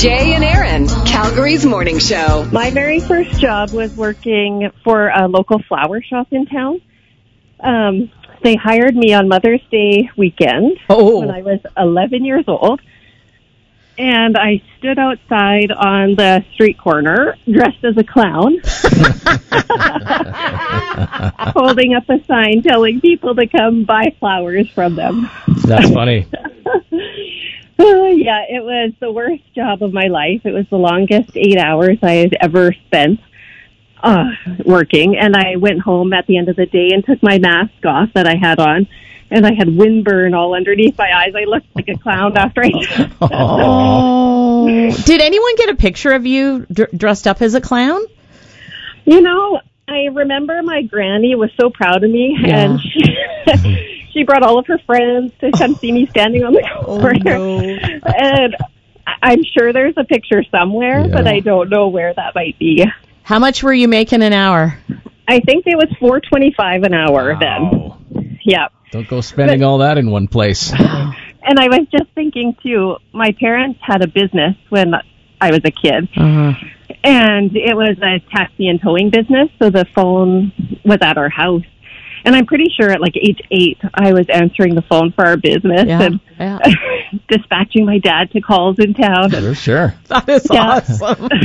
Jay and Aaron, Calgary's morning show. My very first job was working for a local flower shop in town. They hired me on Mother's Day weekend when I was 11 years old. And I stood outside on the street corner dressed as a clown, holding up a sign telling people to come buy flowers from them. That's funny. Yeah, it was the worst job of my life. It was the longest 8 hours I had ever spent working. And I went home at the end of the day and took my mask off that I had on. And I had windburn all underneath my eyes. I looked like a clown after I did that. Did anyone get a picture of you dressed up as a clown? You know, I remember my granny was so proud of me, and she brought all of her friends to come see me standing on the corner. No. And I'm sure there's a picture somewhere, but I don't know where that might be. How much were you making an hour? I think it was $4.25 an hour then. Yeah. Don't go spending all that in one place. And I was just thinking, too, my parents had a business when I was a kid. And it was a taxi and towing business, so the phone was at our house. And I'm pretty sure at like age 8, I was answering the phone for our business and dispatching my dad to calls in town. Sure. That is awesome.